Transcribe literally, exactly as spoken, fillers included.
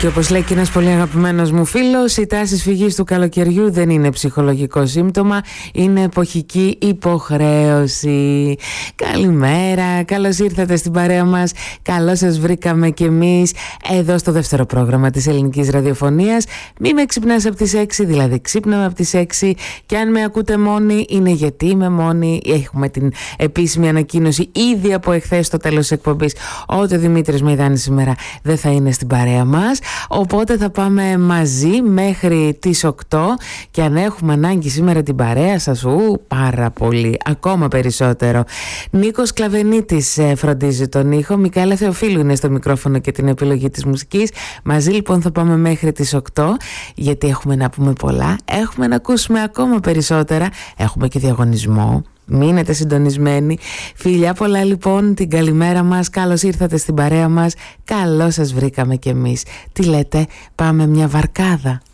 Και όπως λέει και ένας πολύ αγαπημένος μου φίλος, η τάση φυγής του καλοκαιριού δεν είναι ψυχολογικό σύμπτωμα, είναι εποχική υποχρέωση. Καλημέρα, καλώς ήρθατε στην παρέα μας, καλώς σας βρήκαμε κι εμείς εδώ στο δεύτερο πρόγραμμα της ελληνικής ραδιοφωνίας. Μη με ξυπνάς από τις έξι, δηλαδή ξύπνα με από τις έξι, και αν με ακούτε μόνοι είναι γιατί είμαι μόνη. Έχουμε την επίσημη ανακοίνωση ήδη από εχθές στο τέλος της εκπομπής ότι ο Δημήτρης Μεϊδάνης σήμερα δεν θα είναι στην παρέα μας, οπότε θα πάμε μαζί μέχρι τις οκτώ, και αν έχουμε ανάγκη σήμερα την παρέα σας, ου, πάρα πολύ, ακόμα περισσότερο. Νίκος Κλαβενίτης φροντίζει τον ήχο, Μικαέλα Θεοφίλου είναι στο μικρόφωνο και την επιλογή της μουσικής. Μαζί λοιπόν θα πάμε μέχρι τις οκτώ, γιατί έχουμε να πούμε πολλά, έχουμε να ακούσουμε ακόμα περισσότερα, έχουμε και διαγωνισμό. Μείνετε συντονισμένοι. Φιλιά πολλά λοιπόν, την καλημέρα μας, καλώς ήρθατε στην παρέα μας, καλώς σας βρήκαμε κι εμείς. Τι λέτε, πάμε μια βαρκάδα?